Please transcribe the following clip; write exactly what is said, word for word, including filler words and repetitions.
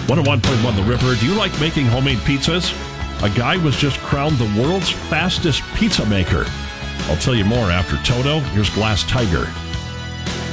one oh one point one The River. Do you like making homemade pizzas? A guy was just crowned the world's fastest pizza maker. I'll tell you more after Toto. Here's Glass Tiger.